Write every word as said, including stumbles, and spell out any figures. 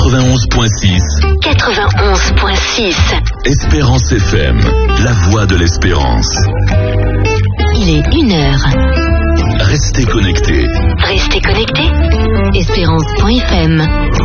quatre-vingt-onze point six. quatre-vingt-onze point six. Espérance F M, la voix de l'espérance. Il est une heure. Restez connectés. Restez connectés. Espérance point F M.